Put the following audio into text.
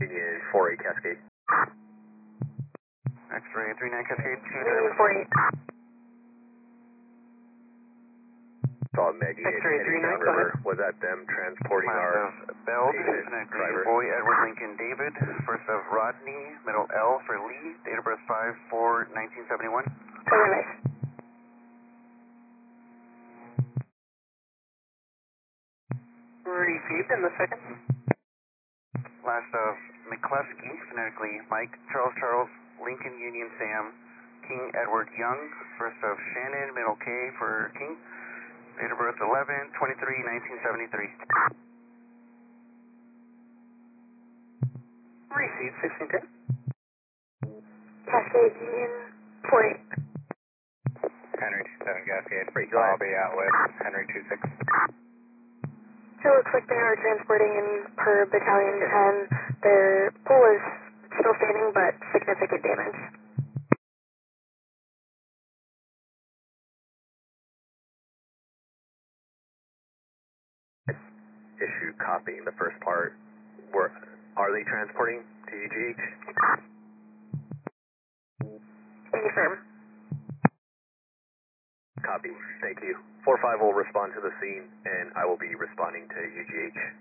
Union 48 Cascade. X-ray 39 Cascade, 2 Union 48. Saw a med unit X-ray heading 39, go downriver. ahead. Was that them transporting Last our of Beld, patient phonetically driver? Boy Edward Lincoln David. First of Rodney, middle L for Lee. Date of birth 5/4/1971. Affirmative. Received in the second. Last of McCluskey, phonetically Mike, Charles Charles, Lincoln Union Sam, King Edward Young. First of Shannon, middle K for King. Date of birth 11/23/1973. Received 1610. Cascade Union 48. Henry 27 Cascade. I'll be out with Henry 26. So it looks like they are transporting in per battalion 10. Their pool is still standing, but significant damage. Issue copying the first part. Are they transporting to UGH? Affirm. Copy. Thank you. 4-5 will respond to the scene, and I will be responding to UGH.